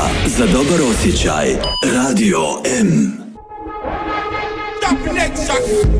Muzika za dobar osjećaj. Radio M. Stop next shot.